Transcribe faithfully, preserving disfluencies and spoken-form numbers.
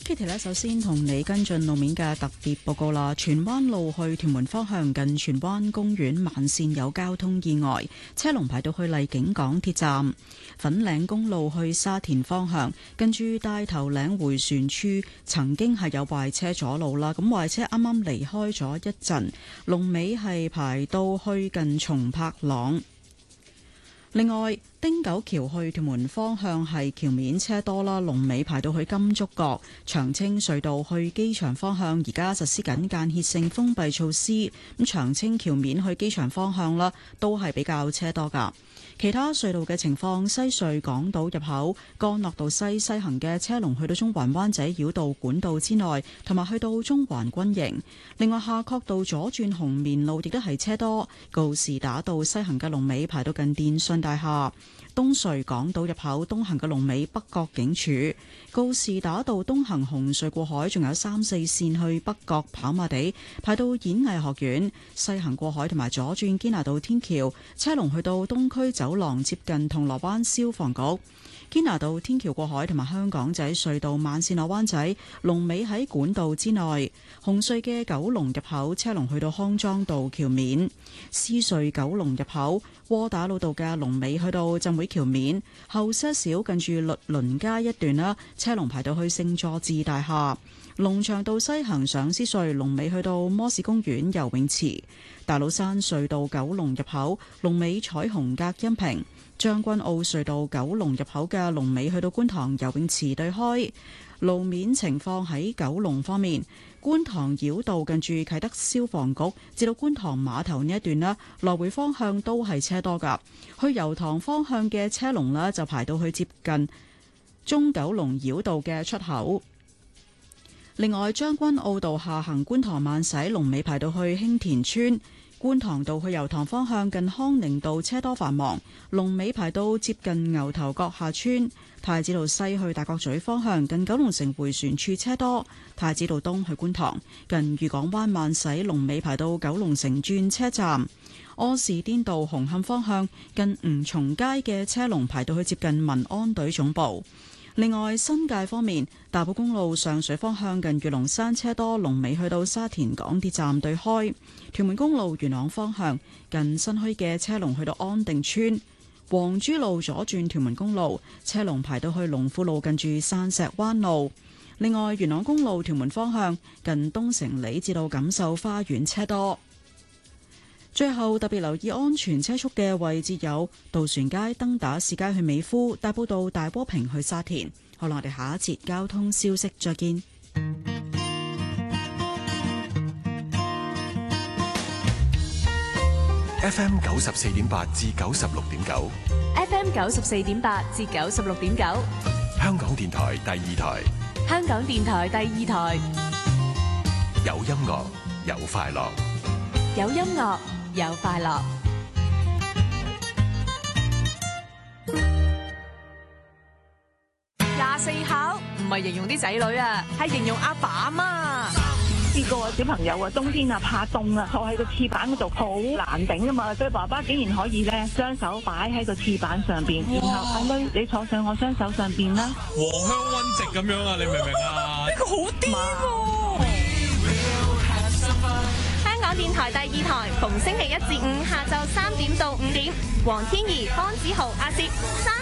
Kitty 咧，首先同你跟進路面嘅特別報告啦。荃灣路去屯門方向近荃灣公園慢線有交通意外，車龍排到去荔景港鐵站。粉嶺公路去沙田方向近住大頭嶺迴旋處曾經係有壞車阻路啦，咁壞車啱啱離開咗一陣，龍尾係排到去近松柏塱。另外，汀九橋去屯門方向係橋面車多啦，龍尾排到去金竹角。長青隧道去機場方向而家實施緊間歇性封閉措施，咁長青橋面去機場方向啦，都係比較車多噶。其他隧道嘅情況，西隧港島入口干諾道西西行嘅車龍去到中環灣仔繞道管道之內，同埋去到中環軍營。另外，夏慤道左轉紅棉路亦都係車多，告士打道西行嘅龍尾排到近電訊大廈。東隧港島入口東行嘅龍尾北角警署，告士打道東行紅隧過海，仲有三四線去北角跑馬地，排到演藝學院；西行過海同埋左轉堅拿道天橋，車龍去到東區走廊接近銅鑼灣消防局。堅拿道天橋過海同埋香港仔隧道慢線落灣仔，龍尾喺管道之內。紅隧嘅九龍入口車龍去到康莊道橋面，獅隧九龍入口窩打老道嘅龍尾去到浸會橋面，後些少近住律倫街一段啦，車龍排到去聖佐治大廈。龍翔道西行上獅隧龍尾去到摩士公園游泳池，大老山隧道九龍入口龍尾彩虹隔音屏。將軍澳隧道九龍入口嘅龍尾去到觀塘游泳池對開。路面情況喺九龍方面，觀塘繞道近住啟德消防局至到觀塘碼頭呢一段啦，來回方向都係車多噶。去油塘方向嘅車龍呢，就排到去接近中九龍繞道嘅出口。另外，將軍澳道下行觀塘慢駛龍尾排到去興田村。觀塘道去油塘方向近康寧道車多繁忙，龍尾排到接近牛頭角下村。太子道西去大角咀方向近九龍城迴旋處車多，太子道東去觀塘近漁港灣慢駛龍尾排到九龍城轉車站。柯士甸道紅磡方向近吳松街嘅車龍排到去接近民安隊總部。另外，新界方面，大埔公路上水方向近月龍山車多，龍尾去到沙田港鐵站對開。屯門公路元朗方向近新墟嘅車龍去到安定村。黃珠路左轉屯門公路車龍排到去龍富路近住山石灣路。另外，元朗公路屯門方向近東城里至到錦繡花園車多。最後特別留意安全車速嘅位置有渡船街、登打士街去美孚、大埔道大波坪去沙田。好啦，我哋下一節交通消息再見。 F M 九十四點八至九十六點九 ，F M 九十四點八至九十六點九， 香港電台第二台， 香港電台第二台， 有音樂有快樂， 有音樂有快樂。廿四孝唔係形容啲仔女啊，係形容阿爸阿媽。 試過小朋友啊，冬天啊怕凍啊，坐喺個廁板嗰度好難頂啊嘛，所以爸爸竟然可以咧雙手擺喺個廁板上邊，然後阿女你坐上我雙手上邊啦， 和香溫席咁樣啊，你明唔明啊？呢個好癲喎！ 香港電台第二台，逢星期一至五下晝三點到五點，黃天怡、方子豪、阿攝。